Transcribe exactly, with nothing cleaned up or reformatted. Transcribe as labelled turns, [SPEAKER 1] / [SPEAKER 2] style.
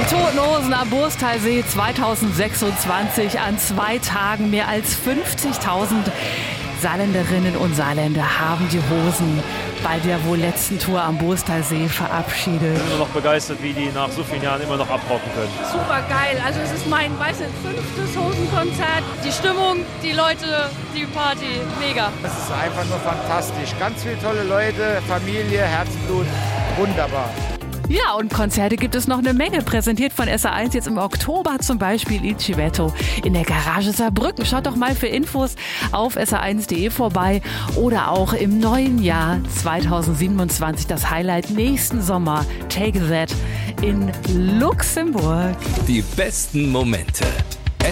[SPEAKER 1] Toten Hosen am Burstalsee zweitausendsechsundzwanzig. An zwei Tagen mehr als fünfzigtausend Saarländerinnen und Saarländer haben die Hosen bei der wohl letzten Tour am Burstalsee verabschiedet.
[SPEAKER 2] Ich bin immer noch begeistert, wie die nach so vielen Jahren immer noch abrocken können.
[SPEAKER 3] Super geil. Also es ist mein, weiß nicht, fünftes Hosenkonzert. Die Stimmung, die Leute, die Party, mega.
[SPEAKER 4] Es ist einfach nur fantastisch. Ganz viele tolle Leute, Familie, Herzblut, wunderbar.
[SPEAKER 1] Ja, und Konzerte gibt es noch eine Menge. Präsentiert von S R eins jetzt im Oktober zum Beispiel Il Civetto in der Garage Saarbrücken. Schaut doch mal für Infos auf S R eins punkt de vorbei oder auch im neuen Jahr zweitausendsiebenundzwanzig das Highlight nächsten Sommer Take That in Luxemburg.
[SPEAKER 5] Die besten Momente